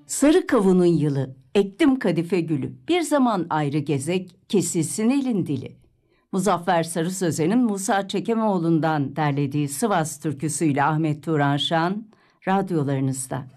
Sarı kavunun yılı, ektim kadife gülü. Bir zaman ayrı gezek, kesilsin elin dili. Muzaffer Sarı Sözen'in Musa Çekemeoğlu'ndan derlediği Sivas türküsüyle Ahmet Turan Şan radyolarınızda.